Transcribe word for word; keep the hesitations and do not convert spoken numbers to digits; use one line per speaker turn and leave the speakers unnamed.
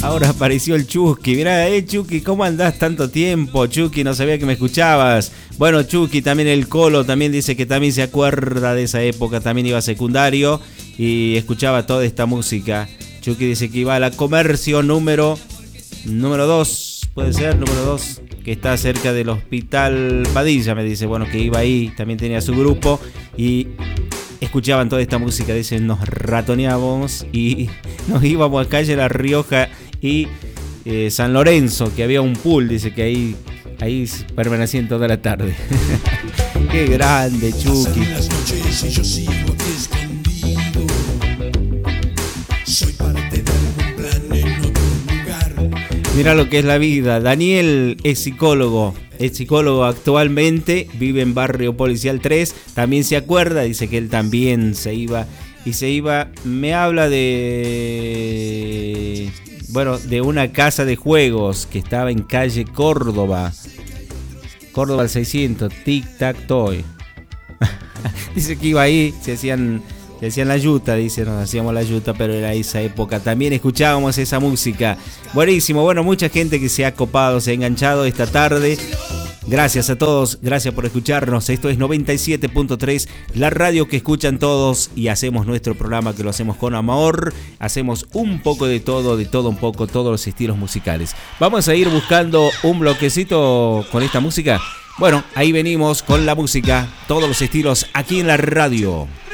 Ahora apareció el Chucky. Mirá, eh, Chucky, ¿cómo andás tanto tiempo? Chucky, no sabía que me escuchabas. Bueno, Chucky, también el Colo, también dice que también se acuerda de esa época. También iba a secundario y escuchaba toda esta música. Chucky dice que iba a la Comercio número número dos, puede ser, número dos, que está cerca del Hospital Padilla, me dice. Bueno, que iba ahí, también tenía su grupo y escuchaban toda esta música. Dicen, nos ratoneábamos y nos íbamos a calle La Rioja y eh, San Lorenzo, que había un pool, dice que ahí, ahí permanecían toda la tarde. Qué grande, Chucky. Mira lo que es la vida. Daniel es psicólogo, es psicólogo actualmente, vive en Barrio Policial tres, también se acuerda, dice que él también se iba y se iba, me habla de, bueno, de una casa de juegos que estaba en calle Córdoba, Córdoba al seiscientos, Tic Tac Toy. Dice que iba ahí, se hacían... Se hacían la yuta, dice, nos hacíamos la yuta, pero era esa época. También escuchábamos esa música. Buenísimo, bueno, mucha gente que se ha copado, se ha enganchado esta tarde. Gracias a todos, gracias por escucharnos. Esto es noventa y siete punto tres, la radio que escuchan todos y hacemos nuestro programa que lo hacemos con amor. Hacemos un poco de todo, de todo un poco, todos los estilos musicales. Vamos a ir buscando un bloquecito con esta música. Bueno, ahí venimos con la música, todos los estilos aquí en la radio.